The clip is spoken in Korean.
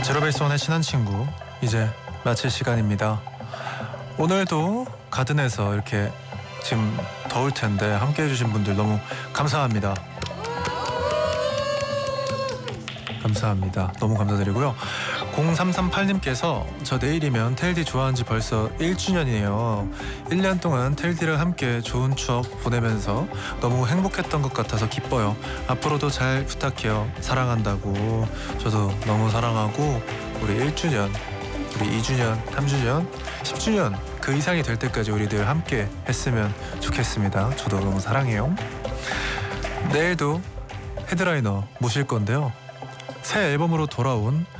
제로베이스원의 친한 친구 이제 마칠 시간입니다. 오늘도 가든에서 이렇게 지금 더울 텐데 함께 해주신 분들 너무 감사합니다. 감사합니다. 너무 감사드리고요. 0338님께서 저 내일이면 텔디 좋아한 지 벌써 1주년이에요. 1년 동안 텔디랑 함께 좋은 추억 보내면서 너무 행복했던 것 같아서 기뻐요. 앞으로도 잘 부탁해요. 사랑한다고. 저도 너무 사랑하고 우리 1주년, 우리 2주년, 3주년, 10주년 그 이상이 될 때까지 우리들 함께 했으면 좋겠습니다. 저도 너무 사랑해요. 내일도 헤드라이너 모실 건데요. 새 앨범으로 돌아온